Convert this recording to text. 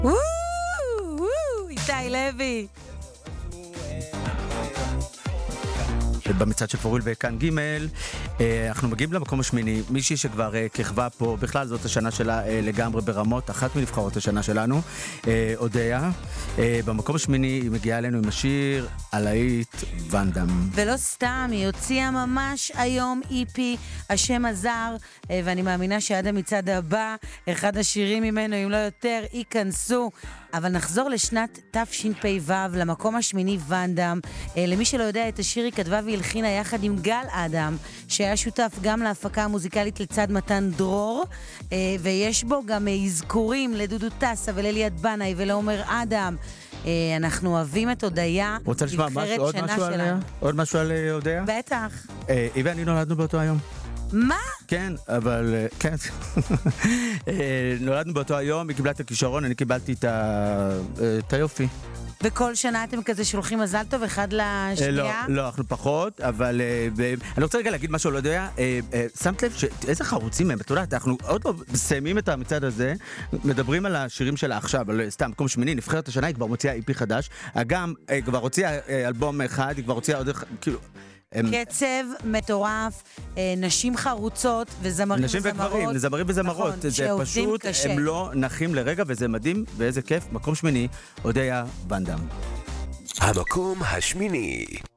וואו, וואו, איתי לוי. במצעד של פוריל וכאן ג' אנחנו מגיעים למקום השמיני, מישהי שכבר כיכבה פה, בכלל זאת השנה שלה לגמרי ברמות, אחת מנבחרות השנה שלנו, אודיה. במקום השמיני היא מגיעה אלינו עם השיר הלהיט ואנדאם. ולא סתם, היא הוציאה ממש היום EP, השם הזר, ואני מאמינה שעד המצעד הבא, אחד השירים ממנו, אם לא יותר, ייכנסו. אבל נחזור לשנת תשפ"ו, למקום השמיני ואנדאם. למי שלא יודע, את השיר היא כתבה והלחינה יחד עם גל אדם, שהיה שותף גם להפקה המוזיקלית לצד מתן דרור, ויש בו גם אזכורים לדודו טסה ולליאת בנאי ולעומר אדם. אנחנו אוהבים את אודיה. רוצה לשמוע עוד משהו על אודיה? בטח. היא ואני נולדנו באותו היום. מה? כן, אבל כן. נולדנו באותו היום, היא קיבלה את הכישרון, אני קיבלתי את היופי. וכל שנה אתם כזה שולחים מזל טוב אחד לשנייה? לא, אנחנו פחות, אבל אני רוצה רגע להגיד משהו, לא יודע, שמת לב איזה חרוצים הם, אתה יודע, אנחנו עוד לא מסיימים את המצעד הזה, מדברים על השירים שלה עכשיו, אבל סתם, מקום שמיני, נבחרת השנה, היא כבר מוציאה EP חדש, אגם, היא כבר הוציאה אלבום אחד, היא כבר הוציאה עוד אחד, כאילו... קצב מטורף, נשים חרוצות וזמרים וזמרות. נשים וגברים, זמרים וזמרות. נכון, זה פשוט, הם לא נחים לרגע, וזה מדהים, ואיזה כיף. מקום שמיני, אודיה ואנדאם. המקום השמיני.